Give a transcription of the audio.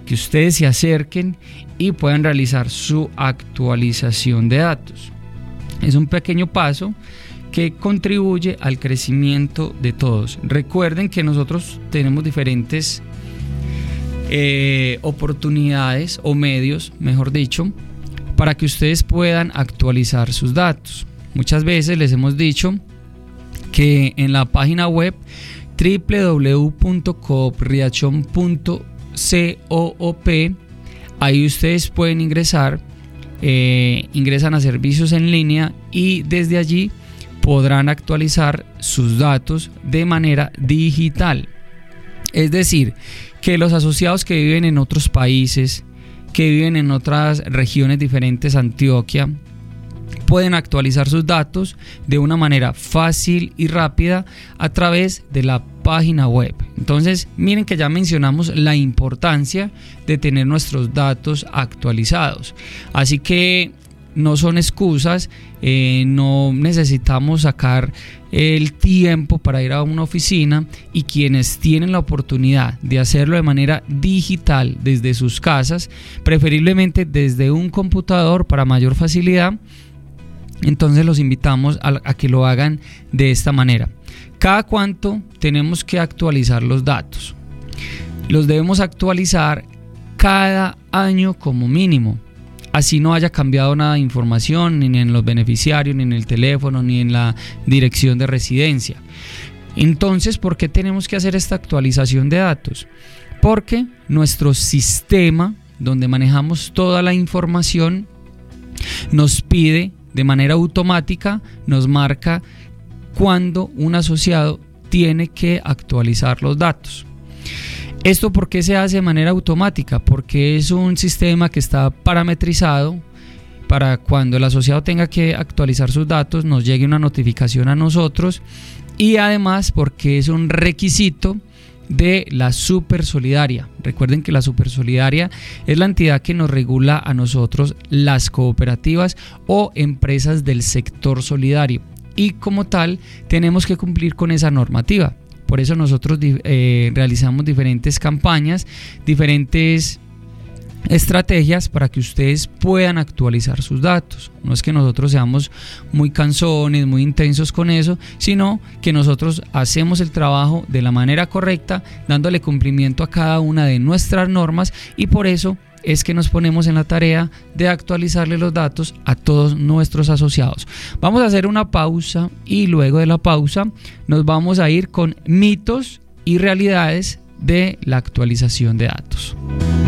que ustedes se acerquen y puedan realizar su actualización de datos. Es un pequeño paso que contribuye al crecimiento de todos. Recuerden que nosotros tenemos diferentes oportunidades o medios, mejor dicho, para que ustedes puedan actualizar sus datos. Muchas veces les hemos dicho que en la página web www.coopriachon.coop, ahí ustedes pueden ingresan a servicios en línea y desde allí podrán actualizar sus datos de manera digital. Es decir, que los asociados que viven en otros países, que viven en otras regiones diferentes a Antioquia, pueden actualizar sus datos de una manera fácil y rápida a través de la página web. Entonces, miren que ya mencionamos la importancia de tener nuestros datos actualizados. Así que no son excusas, no necesitamos sacar el tiempo para ir a una oficina, y quienes tienen la oportunidad de hacerlo de manera digital desde sus casas, preferiblemente desde un computador para mayor facilidad, entonces los invitamos a que lo hagan de esta manera. ¿Cada cuánto tenemos que actualizar los datos? Los debemos actualizar cada año como mínimo. Así no haya cambiado nada de información, ni en los beneficiarios, ni en el teléfono, ni en la dirección de residencia. Entonces, ¿por qué tenemos que hacer esta actualización de datos? Porque nuestro sistema, donde manejamos toda la información, nos pide de manera automática, nos marca cuando un asociado tiene que actualizar los datos. ¿Esto por qué se hace de manera automática? Porque es un sistema que está parametrizado para cuando el asociado tenga que actualizar sus datos nos llegue una notificación a nosotros, y además porque es un requisito de la Supersolidaria. Recuerden que la Supersolidaria es la entidad que nos regula a nosotros las cooperativas o empresas del sector solidario, y como tal tenemos que cumplir con esa normativa. Por eso nosotros realizamos diferentes campañas, diferentes estrategias para que ustedes puedan actualizar sus datos. No es que nosotros seamos muy cansones, muy intensos con eso, sino que nosotros hacemos el trabajo de la manera correcta, dándole cumplimiento a cada una de nuestras normas, y por eso es que nos ponemos en la tarea de actualizarle los datos a todos nuestros asociados. Vamos a hacer una pausa, y luego de la pausa nos vamos a ir con mitos y realidades de la actualización de datos.